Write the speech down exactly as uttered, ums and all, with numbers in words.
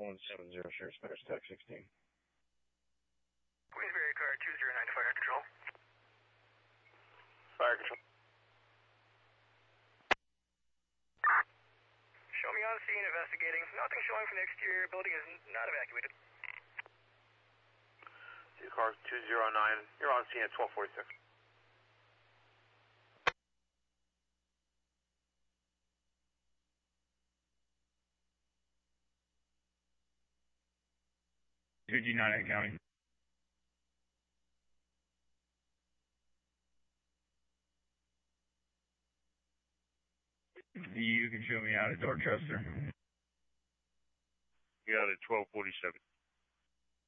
one seven zero, Sheriff's Parish, Tech sixteen. Queensberry car two zero nine to fire control. Fire control. Show me on scene, investigating. Nothing showing from the exterior. Building is not evacuated. Two car two zero nine. You're on scene at twelve forty-six. two G nine eight County. You can show me out at Dorchester. You got it, twelve forty-seven.